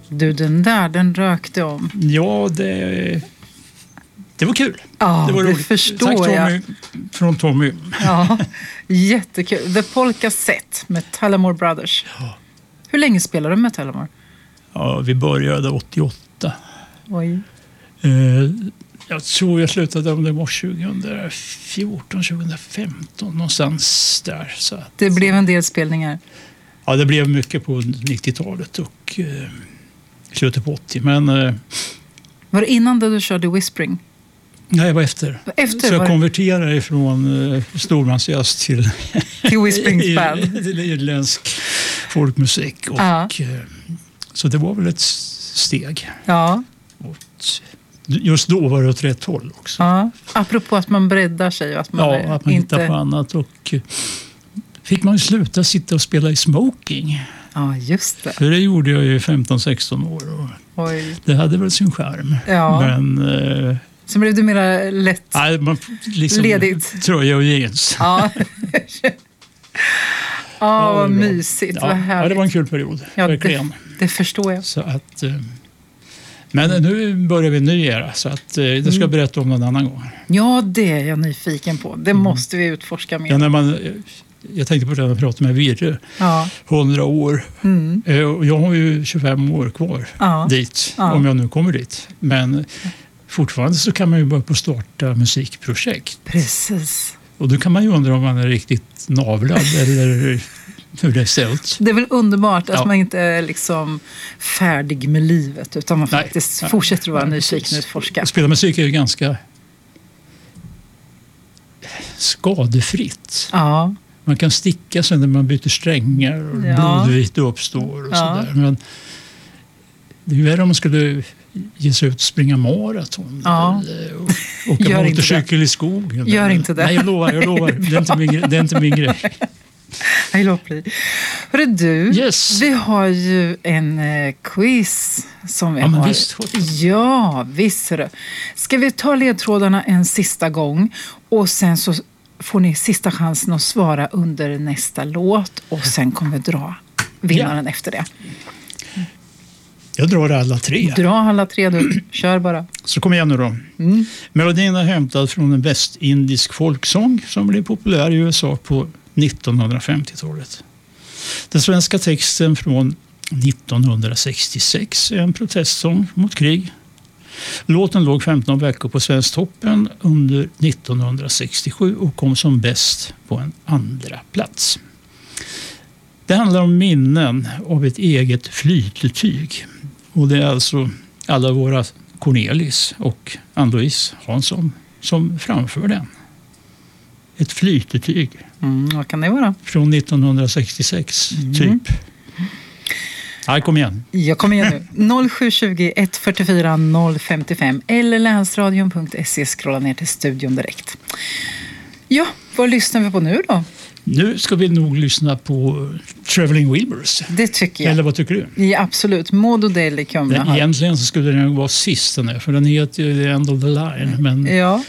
Du, den rökte om. Ja, det var kul. Ja, det var det roligt. förstår Tack, jag. Tommy, från Tommy. Ja, jättekul. The Polka Set med Tullamore Brothers. Ja. Hur länge spelar du med Tullamore? Ja, vi började 88. Oj. Jag tror jag slutade om det var 2014, 2015, någonstans där. Så att, Det blev en del spelningar. Ja, det blev mycket på 90-talet och slutet på 80. Men Var det innan du körde Whispering? nej, jag var efter. Så jag konverterade ifrån stormansjazz till Whisperings band. till irländsk folkmusik. Och, så det var väl ett steg. Ja. Och just då var det åt rätt håll också. Ja. Apropå att man breddar sig och att man, att man hittar på annat. Och fick man ju sluta sitta och spela i smoking. Ja, just det. För det gjorde jag ju 15-16 år. Och oj. Det hade väl sin charm. Ja. Men så blev det mer lätt liksom ledigt. Tröja och jeans. Ja. Ja, vad mysigt. Vad härligt. Ja, det var en kul period. Ja, verkligen. Det förstår jag. Så att, men nu börjar vi en ny era, så att det ska jag berätta om någon annan gång. Ja, det är jag nyfiken på. Det måste vi utforska mer. Ja, jag tänkte på det när jag pratade med Virre. Ja. 100 år. Och jag har ju 25 år kvar dit, om jag nu kommer dit. Men fortfarande så kan man ju börja på starta musikprojekt. Precis. Och då kan man ju undra om man är riktigt navlad eller hur det ser ut. Det är väl underbart att man inte är liksom färdig med livet, utan man faktiskt fortsätter att vara nyfiken och utforska. Spela musik är ju ganska skadefritt. Ja. Man kan sticka sig när man byter strängar och blodvite uppstår och sådär. Men det är ju värre om man skulle ge sig ut och springa maraton eller åka motorcykel i skogen. Gör inte det. Nej, jag lovar. Det är inte min grej. Jag låter bli. Hörru du, vi har ju en quiz som vi har. Ja, visst. Ska vi ta ledtrådarna en sista gång och sen så får ni sista chansen att svara under nästa låt och sen kommer vi dra vinnaren efter det. Jag drar alla tre. Dra alla tre, du. Kör bara. Så kom igen nu då. Melodin är hämtad från en västindisk folksång som blev populär i USA på 1950-talet. Den svenska texten från 1966 är en protestsång mot krig. Låten låg 15 veckor på Svensktoppen under 1967 och kom som bäst på en andra plats. Det handlar om minnen av ett eget flytetyg. Och det är alltså alla våra Cornelis och Ann-Louise Hansson som framför den. Ett flytetyg. Vad kan det vara? Från 1966 typ. Ja, kom igen. Jag kommer igen nu. 0720 144 055 eller länsradion.se. Scrolla ner till studion direkt. Ja, vad lyssnar vi på nu då? Nu ska vi nog lyssna på Traveling Wilburys. Det tycker jag. Eller vad tycker du? Ja, absolut. Maud O'Dell kommer här. Egentligen så skulle den vara sist den för den heter ju The End of the Line. Men... Ja,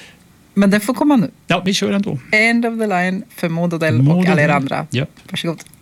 men den får komma nu. Ja, vi kör den då. End of the Line för Maud O'Dell och alla er andra. Ja. Varsågod.